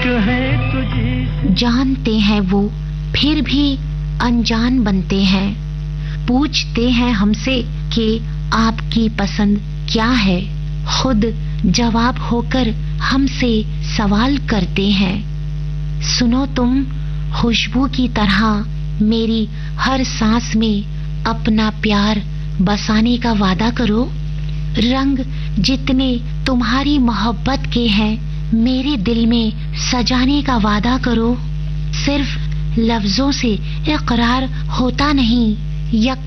जानते हैं वो फिर भी अनजान बनते हैं। पूछते हैं हमसे कि आपकी पसंद क्या है। खुद जवाब होकर हमसे सवाल करते हैं। सुनो तुम, खुशबू की तरह मेरी हर सांस में अपना प्यार बसाने का वादा करो। रंग जितने तुम्हारी मोहब्बत के हैं मेरे दिल में सजाने का वादा करो। सिर्फ लफ्जों से इकरार होता नहीं,